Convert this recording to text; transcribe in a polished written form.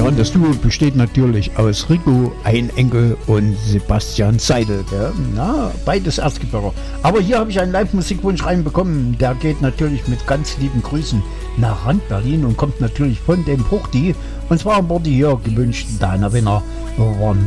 und das Duo besteht natürlich aus Rico Einenkel und Sebastian Seidel. Gell? Na, beides Erzgebirger. Aber hier habe ich einen Live-Musikwunsch reinbekommen. Der geht natürlich mit ganz lieben Grüßen nach Rand Berlin und kommt natürlich von dem Bruchti. Und zwar wurde hier gewünscht, Dana Winner,